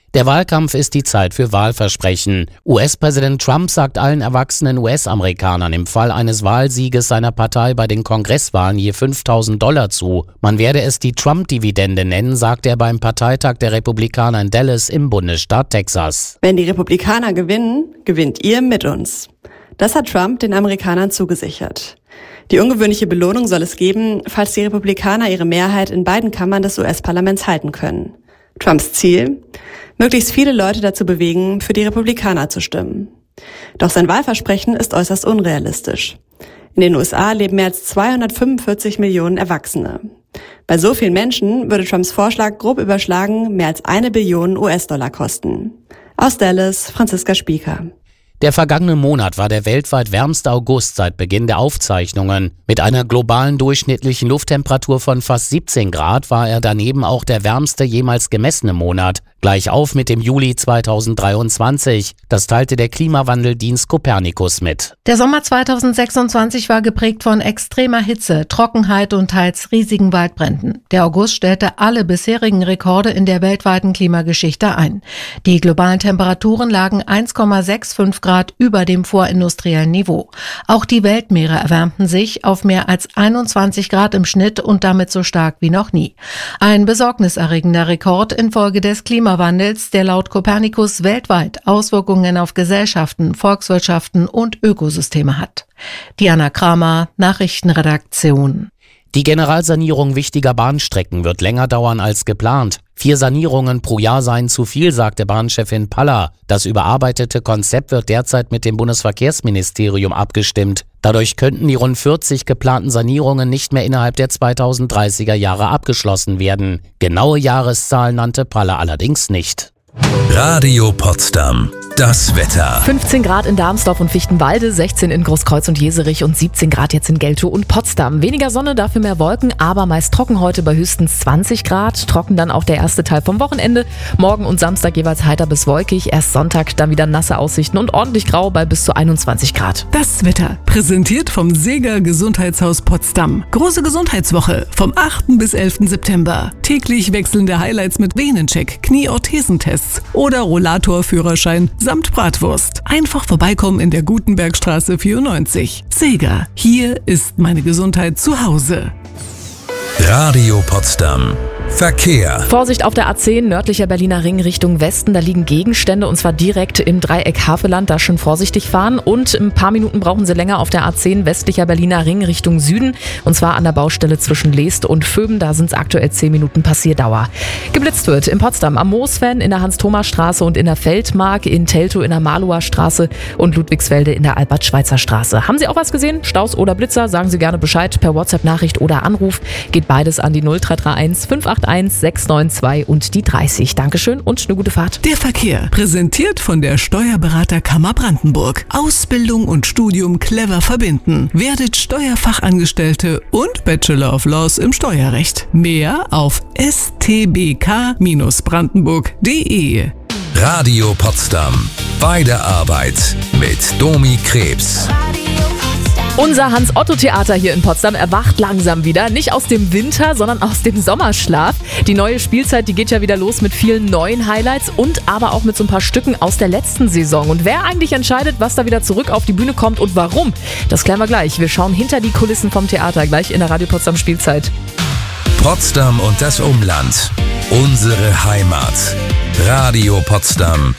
Der Wahlkampf ist die Zeit für Wahlversprechen. US-Präsident Trump sagt allen erwachsenen US-Amerikanern im Fall eines Wahlsieges seiner Partei bei den Kongresswahlen je $5.000 zu. Man werde es die Trump-Dividende nennen, sagt er beim Parteitag der Republikaner in Dallas im Bundesstaat Texas. Wenn die Republikaner gewinnen, gewinnt ihr mit uns. Das hat Trump den Amerikanern zugesichert. Die ungewöhnliche Belohnung soll es geben, falls die Republikaner ihre Mehrheit in beiden Kammern des US-Parlaments halten können. Trumps Ziel? Möglichst viele Leute dazu bewegen, für die Republikaner zu stimmen. Doch sein Wahlversprechen ist äußerst unrealistisch. In den USA leben mehr als 245 Millionen Erwachsene. Bei so vielen Menschen würde Trumps Vorschlag grob überschlagen mehr als 1 Billion US-Dollar kosten. Aus Dallas, Franziska Spieker. Der vergangene Monat war der weltweit wärmste August seit Beginn der Aufzeichnungen. Mit einer globalen durchschnittlichen Lufttemperatur von fast 17 Grad war er daneben auch der wärmste jemals gemessene Monat. Gleich auf mit dem Juli 2023. Das teilte der Klimawandeldienst Copernicus mit. Der Sommer 2026 war geprägt von extremer Hitze, Trockenheit und teils riesigen Waldbränden. Der August stellte alle bisherigen Rekorde in der weltweiten Klimageschichte ein. Die globalen Temperaturen lagen 1,65 Grad über dem vorindustriellen Niveau. Auch die Weltmeere erwärmten sich auf mehr als 21 Grad im Schnitt und damit so stark wie noch nie. Ein besorgniserregender Rekord infolge des Klimawandels, der laut Copernicus weltweit Auswirkungen auf Gesellschaften, Volkswirtschaften und Ökosysteme hat. Diana Kramer, Nachrichtenredaktion. Die Generalsanierung wichtiger Bahnstrecken wird länger dauern als geplant. 4 Sanierungen pro Jahr seien zu viel, sagte Bahnchefin Paller. Das überarbeitete Konzept wird derzeit mit dem Bundesverkehrsministerium abgestimmt. Dadurch könnten die rund 40 geplanten Sanierungen nicht mehr innerhalb der 2030er Jahre abgeschlossen werden. Genaue Jahreszahlen nannte Paller allerdings nicht. Radio Potsdam. Das Wetter. 15 Grad in Darmsdorf und Fichtenwalde, 16 in Großkreuz und Jeserich und 17 Grad jetzt in Geltow und Potsdam. Weniger Sonne, dafür mehr Wolken, aber meist trocken heute bei höchstens 20 Grad. Trocken dann auch der erste Teil vom Wochenende. Morgen und Samstag jeweils heiter bis wolkig. Erst Sonntag dann wieder nasse Aussichten und ordentlich grau bei bis zu 21 Grad. Das Wetter, präsentiert vom Seeger Gesundheitshaus Potsdam. Große Gesundheitswoche vom 8. bis 11. September. Täglich wechselnde Highlights mit Venencheck, Knie-Orthesentests oder Rollatorführerschein samt Bratwurst. Einfach vorbeikommen in der Gutenbergstraße 94. Seeger, hier ist meine Gesundheit zu Hause. Radio Potsdam. Verkehr. Vorsicht auf der A10, nördlicher Berliner Ring Richtung Westen. Da liegen Gegenstände und zwar direkt im Dreieck Havelland. Da schön vorsichtig fahren. Und ein paar Minuten brauchen Sie länger auf der A10, westlicher Berliner Ring Richtung Süden. Und zwar an der Baustelle zwischen Leest und Vöben. Da sind es aktuell 10 Minuten Passierdauer. Geblitzt wird in Potsdam am Moosfen, in der Hans-Thomas-Straße und in der Feldmark, in Teltow in der Malower Straße und Ludwigsfelde in der Albert-Schweitzer-Straße. Haben Sie auch was gesehen? Staus oder Blitzer? Sagen Sie gerne Bescheid per WhatsApp-Nachricht oder Anruf. Geht beides an die 0331 581 692 und die 30. Dankeschön und eine gute Fahrt. Der Verkehr, präsentiert von der Steuerberaterkammer Brandenburg. Ausbildung und Studium clever verbinden. Werdet Steuerfachangestellte und Bachelor of Laws im Steuerrecht. Mehr auf stbk-brandenburg.de. Radio Potsdam. Bei der Arbeit mit Domi Krebs. Unser Hans-Otto-Theater hier in Potsdam erwacht langsam wieder. Nicht aus dem Winter, sondern aus dem Sommerschlaf. Die neue Spielzeit, die geht ja wieder los mit vielen neuen Highlights und aber auch mit so ein paar Stücken aus der letzten Saison. Und wer eigentlich entscheidet, was da wieder zurück auf die Bühne kommt und warum, das klären wir gleich. Wir schauen hinter die Kulissen vom Theater, gleich in der Radio Potsdam Spielzeit. Potsdam und das Umland. Unsere Heimat. Radio Potsdam.